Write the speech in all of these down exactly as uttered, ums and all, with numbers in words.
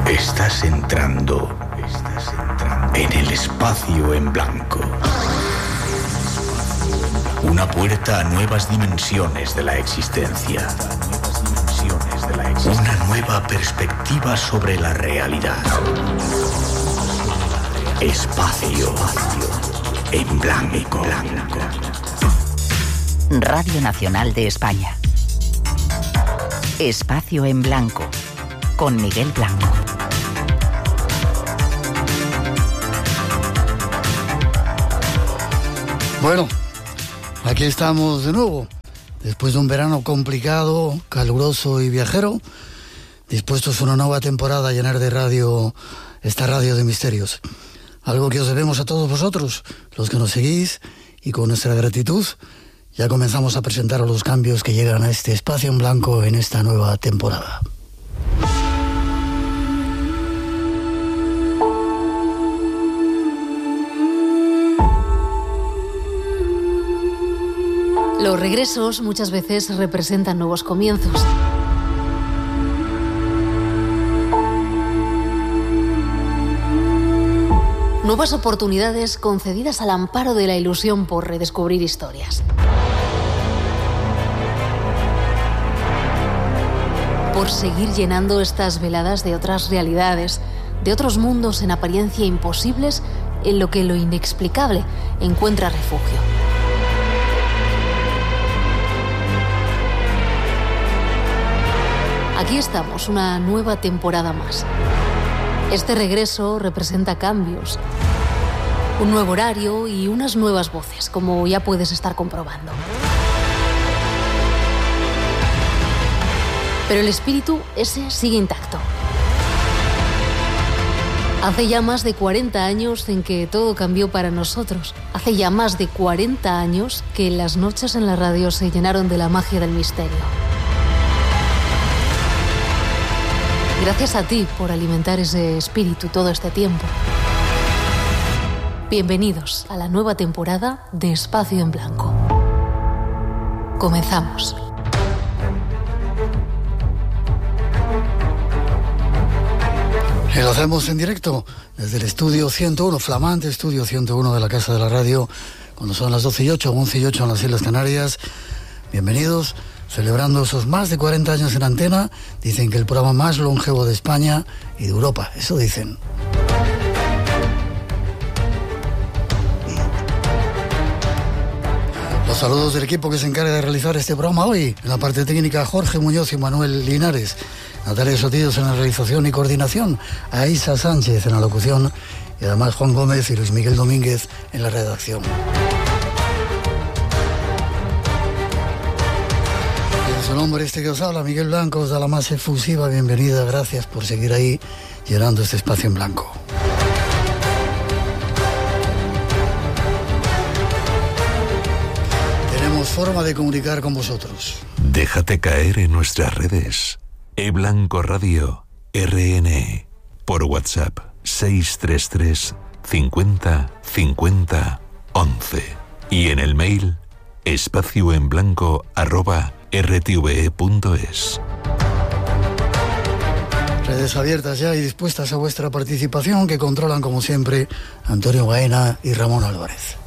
Estás entrando, estás entrando en el espacio en blanco. Una puerta a nuevas dimensiones de la existencia. Una nueva perspectiva sobre la realidad. Espacio en blanco. Radio Nacional de España. Espacio en blanco. Con Miguel Blanco. Bueno, aquí estamos de nuevo, después de un verano complicado, caluroso y viajero, dispuestos a una nueva temporada a llenar de radio esta radio de misterios. Algo que os debemos a todos vosotros, los que nos seguís, y con nuestra gratitud ya comenzamos a presentar los cambios que llegan a este espacio en blanco en esta nueva temporada. Los regresos muchas veces representan nuevos comienzos. Nuevas oportunidades concedidas al amparo de la ilusión por redescubrir historias. Por seguir llenando estas veladas de otras realidades, de otros mundos en apariencia imposibles, en lo que lo inexplicable encuentra refugio. Aquí estamos, una nueva temporada más. Este regreso representa cambios, un nuevo horario y unas nuevas voces, como ya puedes estar comprobando. Pero el espíritu, ese sigue intacto. Hace ya más de cuarenta años en que todo cambió para nosotros. Hace ya más de cuarenta años que las noches en la radio se llenaron de la magia del misterio. Gracias a ti por alimentar ese espíritu todo este tiempo. Bienvenidos a la nueva temporada de Espacio en Blanco. Comenzamos. Y lo hacemos en directo desde el estudio ciento uno, flamante estudio ciento uno de la Casa de la Radio, cuando son las doce y ocho, once y ocho en las Islas Canarias. Bienvenidos. Celebrando esos más de cuarenta años en antena, dicen que el programa más longevo de España y de Europa, eso dicen. Los saludos del equipo que se encarga de realizar este programa hoy. En la parte técnica, Jorge Muñoz y Manuel Linares. Natalia Sotillos en la realización y coordinación. Aisa Sánchez en la locución. Y además Juan Gómez y Luis Miguel Domínguez en la redacción. Su nombre este que os habla, Miguel Blanco, os da la más efusiva bienvenida. Gracias por seguir ahí llenando este espacio en blanco. Tenemos forma de comunicar con vosotros. Déjate caer en nuestras redes. eBlanco Radio R N. Por WhatsApp seis tres tres cincuenta cincuenta once. Y en el mail espacioenblanco arroba r t v e punto es. Redes abiertas ya y dispuestas a vuestra participación, que controlan como siempre Antonio Baena y Ramón Álvarez.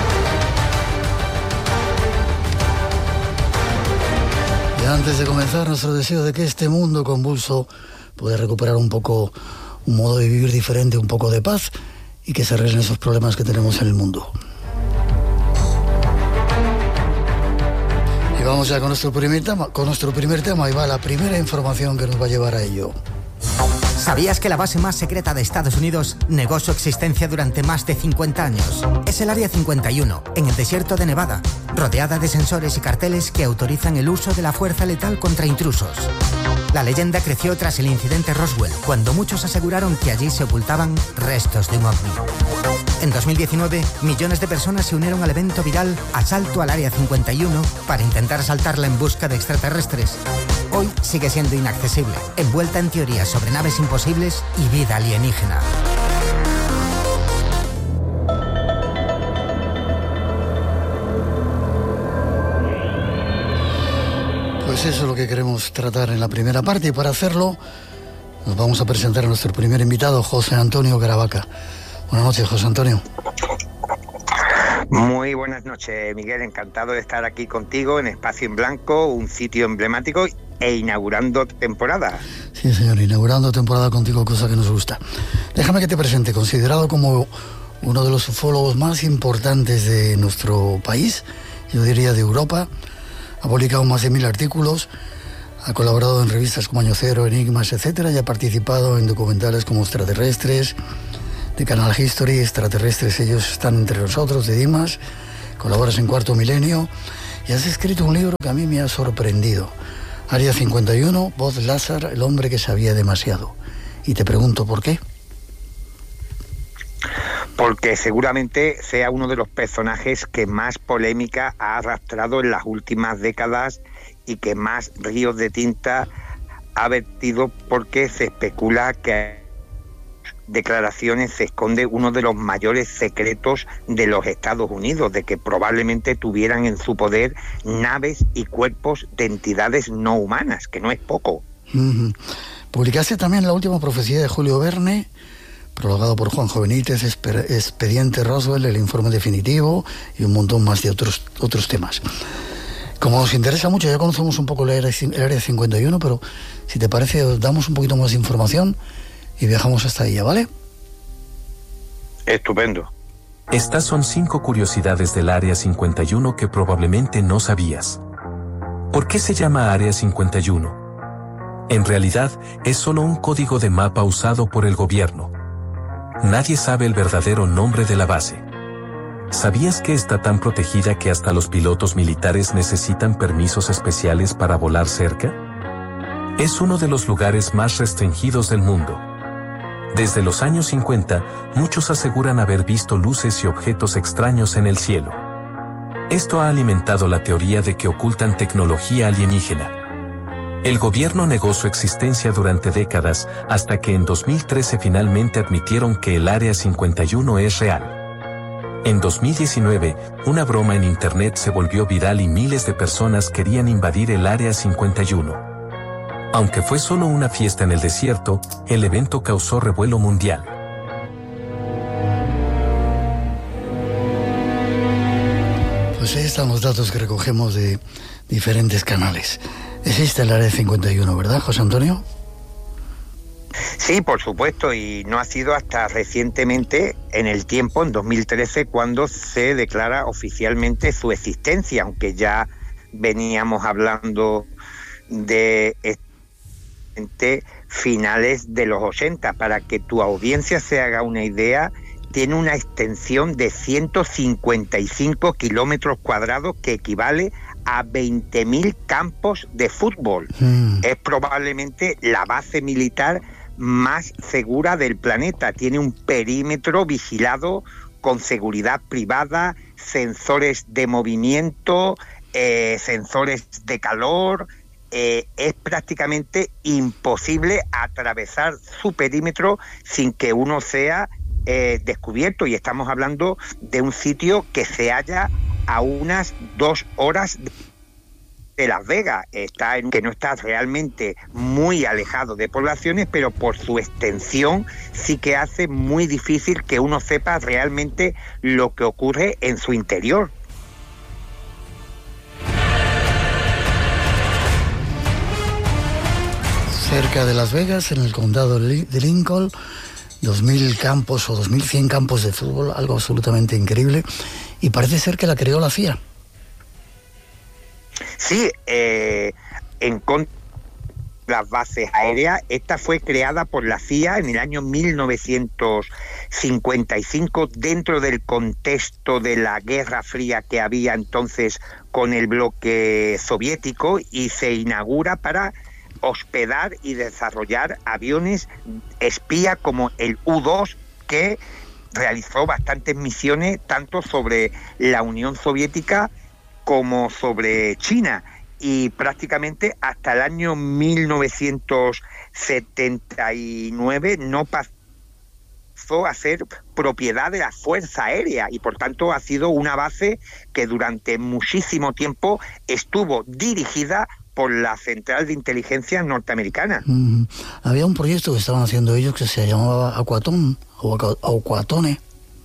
Y antes de comenzar, nuestro deseo de que este mundo convulso pueda recuperar un poco un modo de vivir diferente, un poco de paz, y que se arreglen esos problemas que tenemos en el mundo. Y vamos ya con nuestro primer tema, con nuestro primer tema, y va la primera información que nos va a llevar a ello. ¿Sabías que la base más secreta de Estados Unidos negó su existencia durante más de cincuenta años? Es el Área cincuenta y uno, en el desierto de Nevada, rodeada de sensores y carteles que autorizan el uso de la fuerza letal contra intrusos. La leyenda creció tras el incidente Roswell, cuando muchos aseguraron que allí se ocultaban restos de un ovni. En dos mil diecinueve, millones de personas se unieron al evento viral Asalto al Área cincuenta y uno para intentar asaltarla en busca de extraterrestres. Hoy sigue siendo inaccesible, envuelta en teorías sobre naves imposibles y vida alienígena. Pues eso es lo que queremos tratar en la primera parte, y para hacerlo nos vamos a presentar a nuestro primer invitado, José Antonio Caravaca. Buenas noches, José Antonio. Muy buenas noches, Miguel. Encantado de estar aquí contigo en Espacio en Blanco, un sitio emblemático e inaugurando temporada. Sí, señor, inaugurando temporada contigo, cosa que nos gusta. Déjame que te presente, considerado como uno de los ufólogos más importantes de nuestro país, yo diría de Europa, ha publicado más de mil artículos, ha colaborado en revistas como Año Cero, Enigmas, etcétera, y ha participado en documentales como Extraterrestres, de Canal History, Extraterrestres, ellos están entre nosotros, de Dimas, colaboras en Cuarto Milenio, y has escrito un libro que a mí me ha sorprendido. Área cincuenta y uno, Bob Lazar, el hombre que sabía demasiado. Y te pregunto, ¿por qué? Porque seguramente sea uno de los personajes que más polémica ha arrastrado en las últimas décadas y que más ríos de tinta ha vertido, porque se especula que declaraciones se esconde uno de los mayores secretos de los Estados Unidos, de que probablemente tuvieran en su poder naves y cuerpos de entidades no humanas, que no es poco. Uh-huh. Publicaste también La última profecía de Julio Verne, prologado por Juanjo Benítez, Expediente Roswell, El informe definitivo y un montón más de otros, otros temas. Como nos interesa mucho, ya conocemos un poco el área, el área cincuenta y uno, pero si te parece, os damos un poquito más de información y viajamos hasta ella, ¿vale? Estupendo. Estas son cinco curiosidades del Área cincuenta y uno que probablemente no sabías. ¿Por qué se llama Área cincuenta y uno? En realidad, es solo un código de mapa usado por el gobierno. Nadie sabe el verdadero nombre de la base. ¿Sabías que está tan protegida que hasta los pilotos militares necesitan permisos especiales para volar cerca? Es uno de los lugares más restringidos del mundo. Desde los años cincuenta, muchos aseguran haber visto luces y objetos extraños en el cielo. Esto ha alimentado la teoría de que ocultan tecnología alienígena. El gobierno negó su existencia durante décadas, hasta que en dos mil trece finalmente admitieron que el Área cincuenta y uno es real. En dos mil diecinueve, una broma en internet se volvió viral y miles de personas querían invadir el Área cincuenta y uno. Aunque fue solo una fiesta en el desierto, el evento causó revuelo mundial. Pues ahí están los datos que recogemos de diferentes canales. Existe el Área cincuenta y uno, ¿verdad, José Antonio? Sí, por supuesto, y no ha sido hasta recientemente, en el tiempo, en dos mil trece, cuando se declara oficialmente su existencia, aunque ya veníamos hablando de finales de los ochenta. Para que tu audiencia se haga una idea, tiene una extensión de ciento cincuenta y cinco kilómetros cuadrados, que equivale a veinte mil campos de fútbol. Mm. Es probablemente la base militar más segura del planeta. Tiene un perímetro vigilado con seguridad privada, sensores de movimiento, eh, sensores de calor. Eh, es prácticamente imposible atravesar su perímetro sin que uno sea eh, descubierto, y estamos hablando de un sitio que se halla a unas dos horas de Las Vegas. Está en que no está realmente muy alejado de poblaciones, pero por su extensión sí que hace muy difícil que uno sepa realmente lo que ocurre en su interior. Cerca de Las Vegas, en el condado de Lincoln, dos mil campos o dos mil cien campos de fútbol, algo absolutamente increíble, y parece ser que la creó la C I A. Sí, eh, en contra de las bases aéreas, esta fue creada por la C I A en el año mil novecientos cincuenta y cinco, dentro del contexto de la Guerra Fría que había entonces con el bloque soviético, y se inaugura para hospedar y desarrollar aviones espía como el U dos, que realizó bastantes misiones tanto sobre la Unión Soviética como sobre China, y prácticamente hasta el año mil novecientos setenta y nueve no pasó a ser propiedad de la Fuerza Aérea, y por tanto ha sido una base que durante muchísimo tiempo estuvo dirigida por la Central de Inteligencia norteamericana. Mm, había un proyecto que estaban haciendo ellos que se llamaba Aquatón o Aquatone.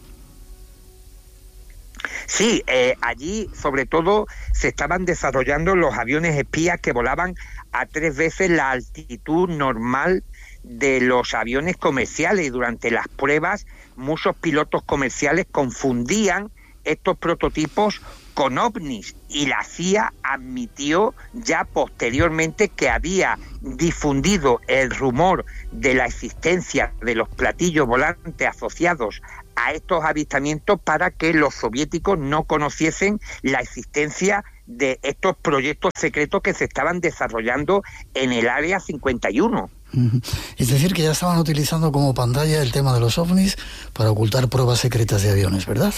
Sí, eh, allí sobre todo se estaban desarrollando los aviones espías que volaban a tres veces la altitud normal de los aviones comerciales, y durante las pruebas muchos pilotos comerciales confundían estos prototipos con ovnis, y la C I A admitió ya posteriormente que había difundido el rumor de la existencia de los platillos volantes asociados a estos avistamientos para que los soviéticos no conociesen la existencia de estos proyectos secretos que se estaban desarrollando en el Área cincuenta y uno. Es decir, que ya estaban utilizando como pantalla el tema de los ovnis para ocultar pruebas secretas de aviones, ¿verdad?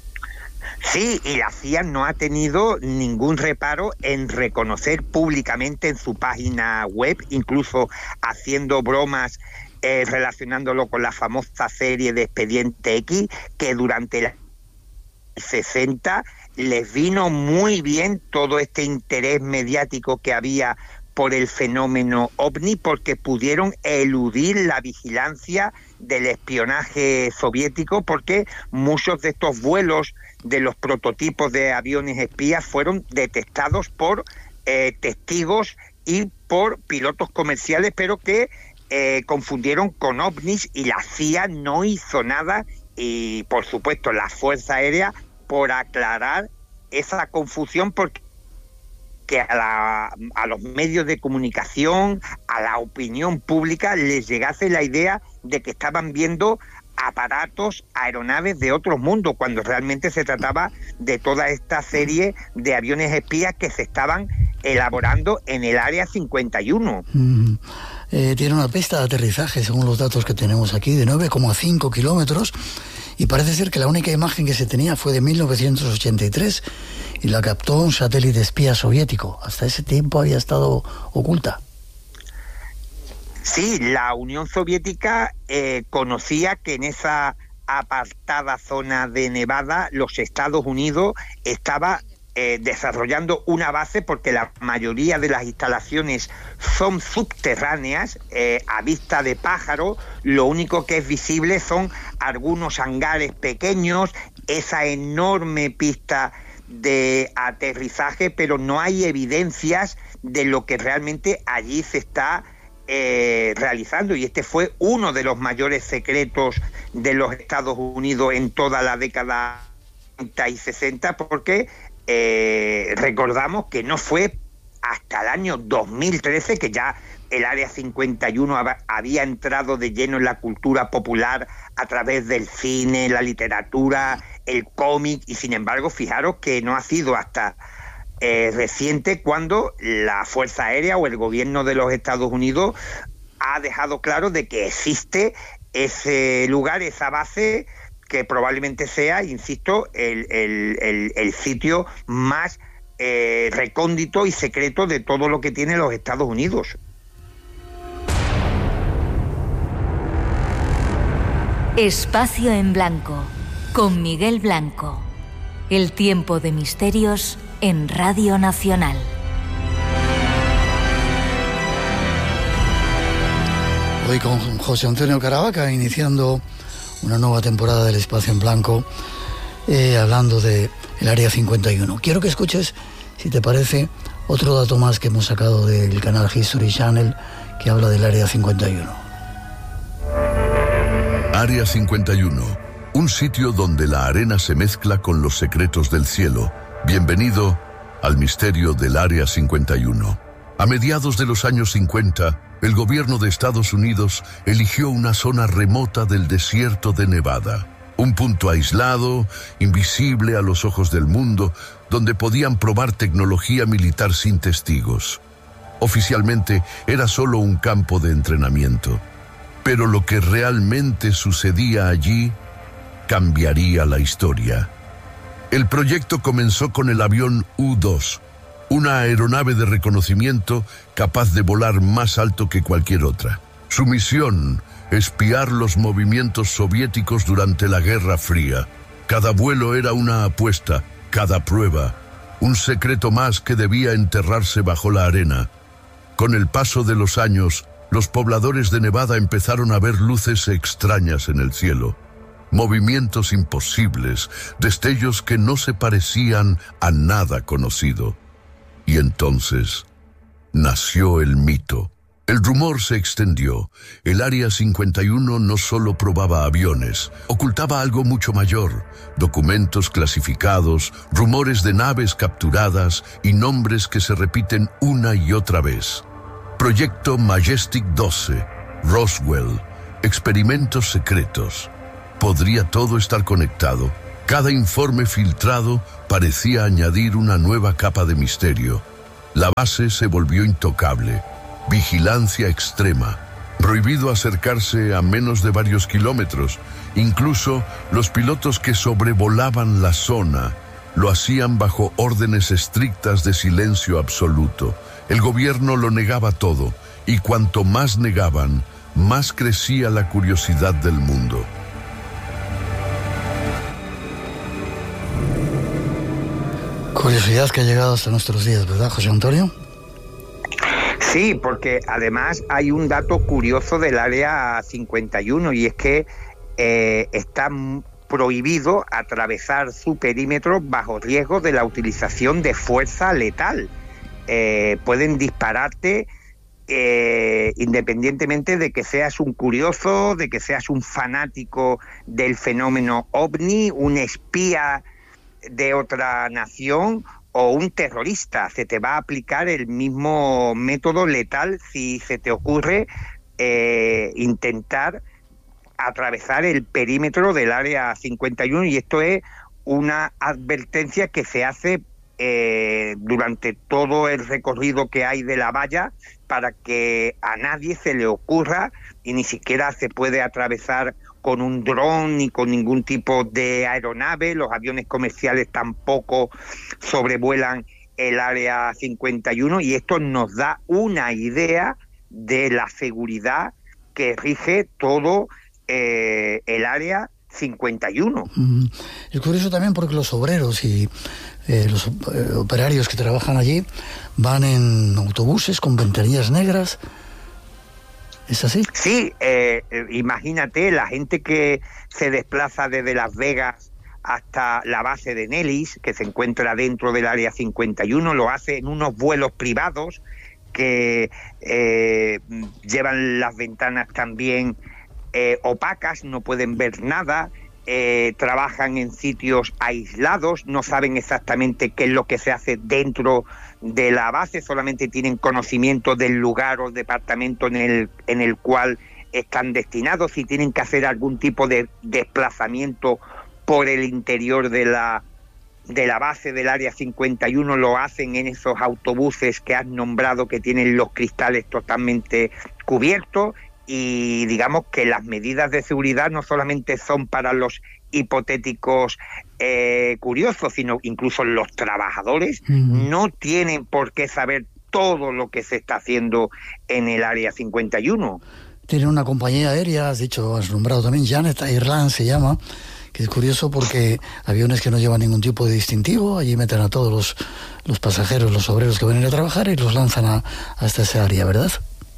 Sí, y la C I A no ha tenido ningún reparo en reconocer públicamente en su página web, incluso haciendo bromas eh, relacionándolo con la famosa serie de Expediente X, que durante la sesenta les vino muy bien todo este interés mediático que había por el fenómeno ovni, porque pudieron eludir la vigilancia del espionaje soviético, porque muchos de estos vuelos de los prototipos de aviones espías fueron detectados por eh, testigos y por pilotos comerciales, pero que eh, confundieron con ovnis, y la C I A no hizo nada, y por supuesto la Fuerza Aérea, por aclarar esa confusión, porque que a, la, a los medios de comunicación, a la opinión pública, les llegase la idea de que estaban viendo aparatos, aeronaves de otros mundos, cuando realmente se trataba de toda esta serie de aviones espías que se estaban elaborando en el Área cincuenta y uno. Mm, eh, tiene una pista de aterrizaje, según los datos que tenemos aquí, de nueve coma cinco kilómetros, y parece ser que la única imagen que se tenía fue de mil novecientos ochenta y tres, y la captó un satélite espía soviético. Hasta ese tiempo había estado oculta. Sí, la Unión Soviética eh, conocía que en esa apartada zona de Nevada los Estados Unidos estaba eh, desarrollando una base, porque la mayoría de las instalaciones son subterráneas, eh, a vista de pájaro. Lo único que es visible son algunos hangares pequeños, esa enorme pista de aterrizaje, pero no hay evidencias de lo que realmente allí se está eh, realizando, y este fue uno de los mayores secretos de los Estados Unidos en toda la década cincuenta y sesenta, porque eh, recordamos que no fue hasta el año dos mil trece que ya el Área cincuenta y uno había entrado de lleno en la cultura popular a través del cine, la literatura, el cómic, y sin embargo, fijaros que no ha sido hasta eh, reciente cuando la Fuerza Aérea o el gobierno de los Estados Unidos ha dejado claro de que existe ese lugar, esa base, que probablemente sea, insisto, el, el, el, el sitio más eh, recóndito y secreto de todo lo que tiene los Estados Unidos. Espacio en Blanco, con Miguel Blanco. El tiempo de misterios en Radio Nacional. Hoy con José Antonio Caravaca, iniciando una nueva temporada del Espacio en Blanco, eh, hablando de el Área cincuenta y uno. Quiero que escuches, si te parece, otro dato más que hemos sacado del canal History Channel, que habla del Área cincuenta y uno. Área cincuenta y uno, un sitio donde la arena se mezcla con los secretos del cielo. Bienvenido al misterio del Área cincuenta y uno. A mediados de los años cincuenta, el gobierno de Estados Unidos eligió una zona remota del desierto de Nevada, un punto aislado, invisible a los ojos del mundo, donde podían probar tecnología militar sin testigos. Oficialmente era solo un campo de entrenamiento. Pero lo que realmente sucedía allí cambiaría la historia. El proyecto comenzó con el avión U dos, una aeronave de reconocimiento capaz de volar más alto que cualquier otra. Su misión, espiar los movimientos soviéticos durante la Guerra Fría. Cada vuelo era una apuesta, cada prueba, un secreto más que debía enterrarse bajo la arena. Con el paso de los años, los pobladores de Nevada empezaron a ver luces extrañas en el cielo, movimientos imposibles, destellos que no se parecían a nada conocido. Y entonces nació el mito. El rumor se extendió. El Área cincuenta y uno no solo probaba aviones, ocultaba algo mucho mayor: documentos clasificados, rumores de naves capturadas y nombres que se repiten una y otra vez. Proyecto Majestic doce, Roswell, experimentos secretos. ¿Podría todo estar conectado? Cada informe filtrado parecía añadir una nueva capa de misterio. La base se volvió intocable. Vigilancia extrema. Prohibido acercarse a menos de varios kilómetros. Incluso los pilotos que sobrevolaban la zona lo hacían bajo órdenes estrictas de silencio absoluto. El gobierno lo negaba todo, y cuanto más negaban, más crecía la curiosidad del mundo. Curiosidad que ha llegado hasta nuestros días, ¿verdad, José Antonio? Sí, porque además hay un dato curioso del Área cincuenta y uno, y es que eh, está prohibido atravesar su perímetro bajo riesgo de la utilización de fuerza letal. Eh, pueden dispararte eh, independientemente de que seas un curioso, de que seas un fanático del fenómeno ovni, un espía de otra nación o un terrorista. Se te va a aplicar el mismo método letal si se te ocurre eh, intentar atravesar el perímetro del Área cincuenta y uno, y esto es una advertencia que se hace eh, durante todo el recorrido que hay de la valla, para que a nadie se le ocurra, y ni siquiera se puede atravesar con un dron ni con ningún tipo de aeronave. Los aviones comerciales tampoco sobrevuelan el Área cincuenta y uno, y esto nos da una idea de la seguridad que rige todo eh, el Área cincuenta y uno. Mm. Es curioso también porque los obreros y eh, los eh, operarios que trabajan allí van en autobuses con ventanillas negras. ¿Es así? Sí, eh, imagínate la gente que se desplaza desde Las Vegas hasta la base de Nellis, que se encuentra dentro del Área cincuenta y uno, lo hace en unos vuelos privados que eh, llevan las ventanas también eh, opacas, no pueden ver nada, eh, trabajan en sitios aislados, no saben exactamente qué es lo que se hace dentro de la base, solamente tienen conocimiento del lugar o departamento en el, en el cual están destinados. Si tienen que hacer algún tipo de desplazamiento por el interior de la, de la base del Área cincuenta y uno, lo hacen en esos autobuses que has nombrado, que tienen los cristales totalmente cubiertos, y digamos que las medidas de seguridad no solamente son para los hipotéticos eh, curiosos, sino incluso los trabajadores mm. no tienen por qué saber todo lo que se está haciendo en el Área cincuenta y uno. Tienen una compañía aérea, has dicho, has nombrado también, Janet Airlines se llama, que es curioso porque aviones que no llevan ningún tipo de distintivo, allí meten a todos los, los pasajeros, los obreros que vienen a trabajar, y los lanzan a, hasta esa área, ¿verdad?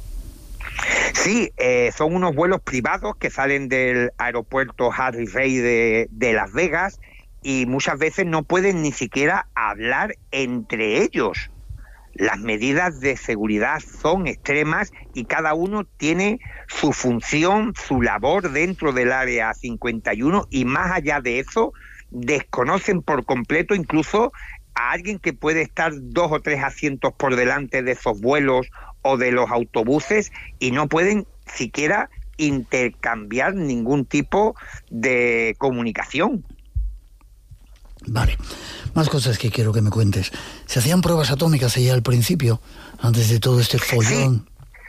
Sí, eh, son unos vuelos privados que salen del aeropuerto Harry Reid de, de Las Vegas, y muchas veces no pueden ni siquiera hablar entre ellos. Las medidas de seguridad son extremas y cada uno tiene su función, su labor dentro del Área cincuenta y uno, y más allá de eso, desconocen por completo incluso a alguien que puede estar dos o tres asientos por delante de esos vuelos o de los autobuses, y no pueden siquiera intercambiar ningún tipo de comunicación. Vale, más cosas que quiero que me cuentes. ¿Se hacían pruebas atómicas allá al principio, antes de todo este follón?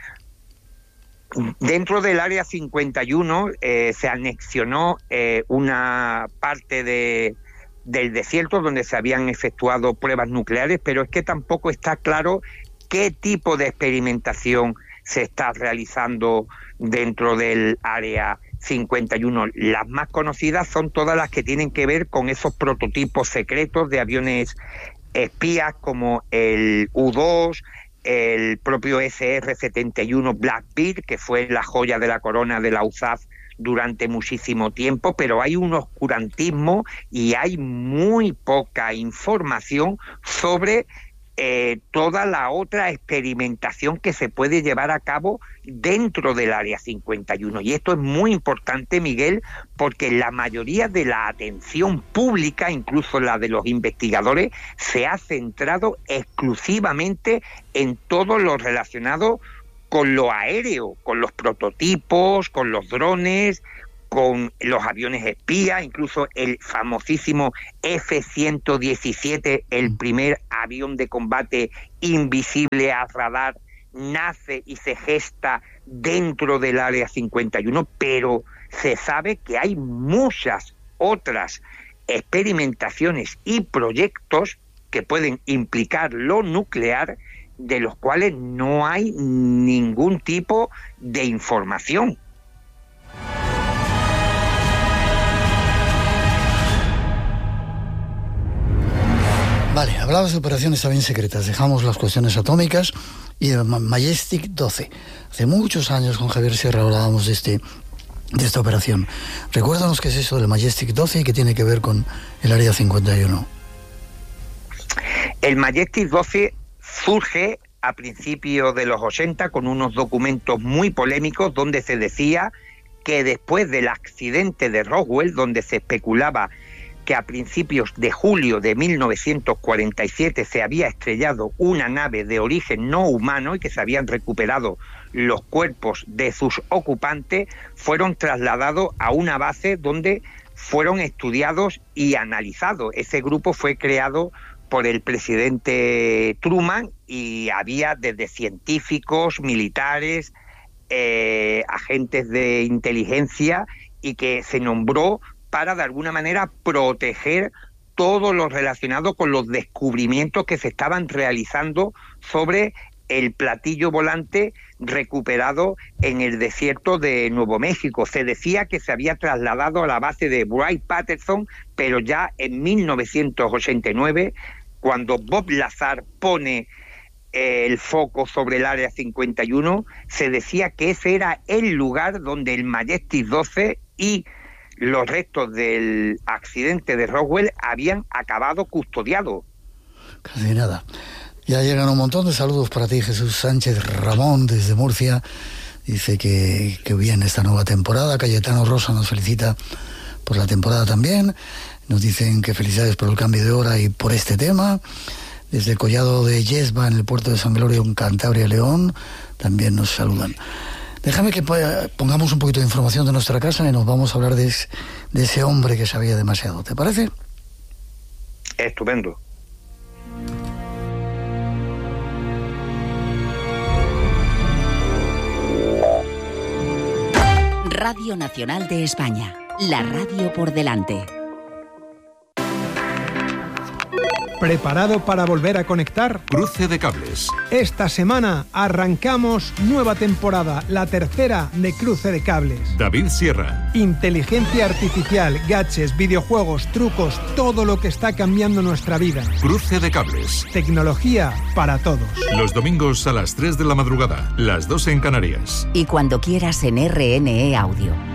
Sí. Dentro del Área cincuenta y uno eh, se anexionó eh, una parte de, del desierto donde se habían efectuado pruebas nucleares, pero es que tampoco está claro qué tipo de experimentación se está realizando dentro del Área cincuenta y uno. Las más conocidas son todas las que tienen que ver con esos prototipos secretos de aviones espías como el U dos, el propio S R setenta y uno Blackbeard, que fue la joya de la corona de la U S A F durante muchísimo tiempo, pero hay un oscurantismo y hay muy poca información sobre eh, toda la otra experimentación que se puede llevar a cabo dentro del Área cincuenta y uno. Y esto es muy importante, Miguel, porque la mayoría de la atención pública, incluso la de los investigadores, se ha centrado exclusivamente en todo lo relacionado con lo aéreo, con los prototipos, con los drones, con los aviones espía, incluso el famosísimo F ciento diecisiete, el primer avión de combate invisible a radar, nace y se gesta dentro del Área cincuenta y uno, pero se sabe que hay muchas otras experimentaciones y proyectos que pueden implicar lo nuclear, de los cuales no hay ningún tipo de información. Vale, hablabas de operaciones también secretas, dejamos las cuestiones atómicas y de Majestic doce. Hace muchos años con Javier Sierra hablábamos de, este, de esta operación. Recuérdanos qué es eso del Majestic doce y qué tiene que ver con el Área cincuenta y uno. El Majestic doce surge a principios de los ochenta con unos documentos muy polémicos donde se decía que después del accidente de Roswell, donde se especulaba que a principios de julio de mil novecientos cuarenta y siete se había estrellado una nave de origen no humano y que se habían recuperado los cuerpos de sus ocupantes, fueron trasladados a una base donde fueron estudiados y analizados. Ese grupo fue creado por el presidente Truman y había desde científicos, militares, eh, agentes de inteligencia, y que se nombró para de alguna manera proteger todo lo relacionado con los descubrimientos que se estaban realizando sobre el platillo volante recuperado en el desierto de Nuevo México. Se decía que se había trasladado a la base de Wright-Patterson, pero ya en mil novecientos ochenta y nueve, cuando Bob Lazar pone eh, el foco sobre el Área cincuenta y uno, se decía que ese era el lugar donde el Majestic doce y los restos del accidente de Roswell habían acabado custodiados. Casi nada. Ya llegan un montón de saludos para ti, Jesús Sánchez Ramón, desde Murcia. Dice que, que bien esta nueva temporada. Cayetano Rosa nos felicita por la temporada también. Nos dicen que felicidades por el cambio de hora y por este tema. Desde el Collado de Yesba, en el puerto de San Gregorio, en Cantabria, León, también nos saludan. Déjame que pongamos un poquito de información de nuestra casa y nos vamos a hablar de, de ese hombre que sabía demasiado. ¿Te parece? Estupendo. Radio Nacional de España, la radio por delante. ¿Preparado para volver a conectar? Cruce de cables. Esta semana arrancamos nueva temporada, la tercera de Cruce de Cables. David Sierra. Inteligencia artificial, gadgets, videojuegos, trucos, todo lo que está cambiando nuestra vida. Cruce de cables. Tecnología para todos. Los domingos a las tres de la madrugada, las dos en Canarias. Y cuando quieras en R N E Audio.